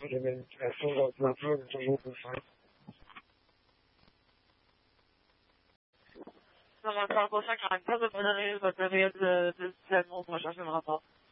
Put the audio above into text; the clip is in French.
les manipulations d'ordinateur est toujours plus simple. Dans le rapport prochain, car pas de donner votre période de signalement pour chercher le rapport.